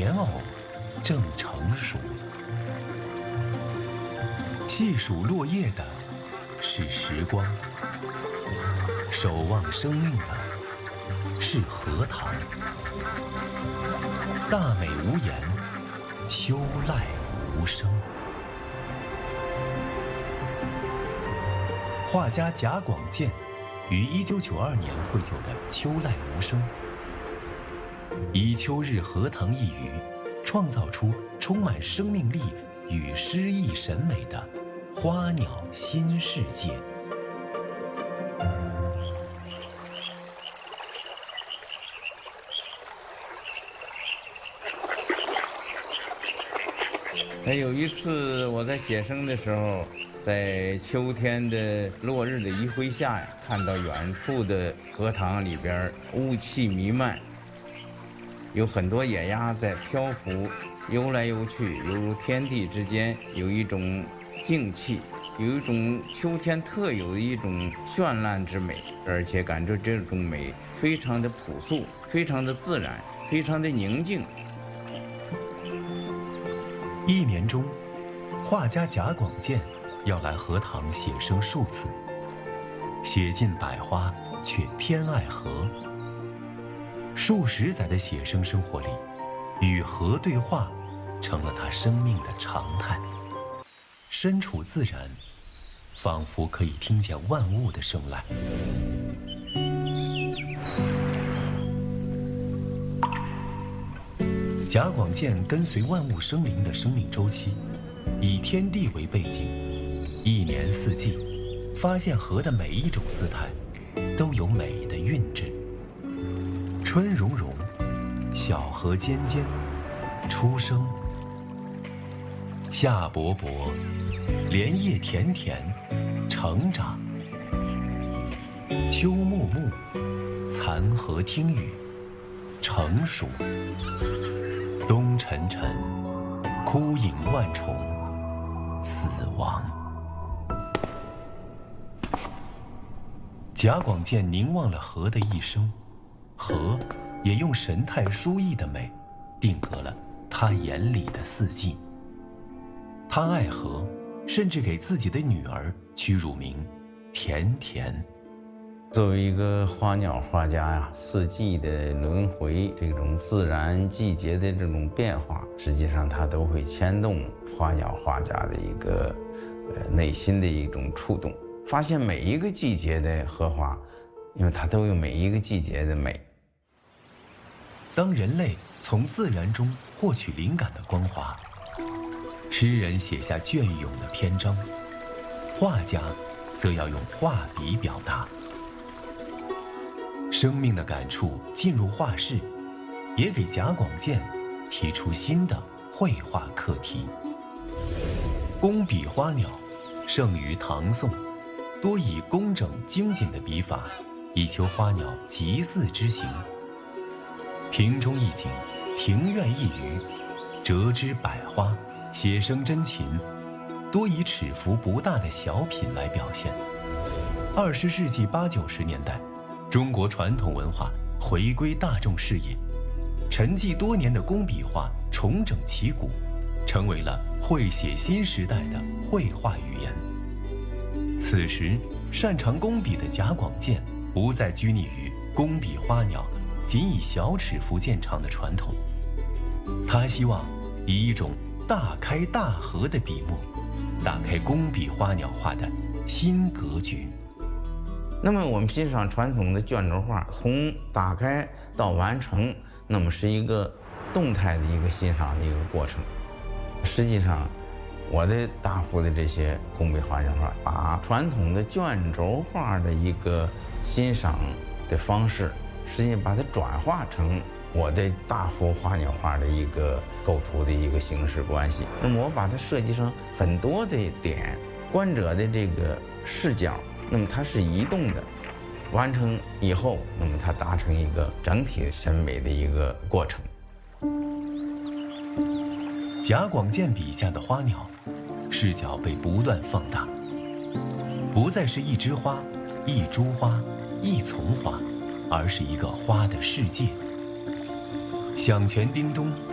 莲藕正成熟。细数落叶的是时光，守望生命的是荷塘。大美无言，秋籁无声。画家贾广健于1992年绘就的《秋籁无声》，以秋日荷塘一隅，创造出充满生命力与诗意审美的花鸟新世界。 有一次我在写生的时候，在秋天的落日的余晖下呀，看到远处的荷塘里边雾气弥漫，有很多野鸭在漂浮，游来游去，犹如天地之间有一种静气，有一种秋天特有的一种绚烂之美，而且感觉这种美非常的朴素，非常的自然，非常的宁静。 一年中，画家贾广健要来荷塘写生数次，写尽百花，却偏爱荷。数十载的写生生活里，与荷对话成了他生命的常态。身处自然，仿佛可以听见万物的声籁。贾广健跟随万物生灵的生命周期，以天地为背景，一年四季，发现荷的每一种姿态都有美的韵致。春融融，小荷尖尖，初生；夏勃勃，莲叶田田，成长；秋木木，残荷听雨，成熟；冬沉沉，枯影万重，死亡。贾广健凝望了荷的一生，荷也用神态殊异的美，定格了他眼里的四季。他爱荷，甚至给自己的女儿取乳名甜甜。 作为一个花鸟画家呀，四季的轮回，这种自然季节的这种变化，实际上它都会牵动花鸟画家的一个内心的一种触动。发现每一个季节的荷花，因为它都有每一个季节的美。 当人类从自然中获取灵感的光华，诗人写下隽永的篇章，画家则要用画笔表达。生命的感触进入画室，也给贾广健提出新的绘画课题。工笔花鸟盛于唐宋，多以工整精简的笔法，以求花鸟极似之形。瓶中一景，庭院一隅，折枝百花，写生真情，多以尺幅不大的小品来表现。20世纪80、90年代，中国传统文化回归大众视野，沉寂多年的工笔画重整旗鼓，成为了绘写新时代的绘画语言。此时，擅长工笔的贾广健不再拘泥于工笔花鸟仅以小尺幅见长的传统，他希望以一种大开大合的笔墨，打开工笔花鸟画的新格局。 那么我们欣赏传统的卷轴画，从打开到完成，那么是一个动态的一个欣赏的一个过程。实际上，我的大幅的这些工笔花鸟画，把传统的卷轴画的一个欣赏的方式，实际上把它转化成我的大幅花鸟画的一个构图的一个形式关系。那么我把它设计成很多的点，观者的这个视角，那么它是移动的，完成以后，那么它达成一个整体审美的一个过程。 贾广健笔下的花鸟，视角被不断放大，不再是一枝花、一株花、一丛花，而是一个花的世界。响泉叮咚，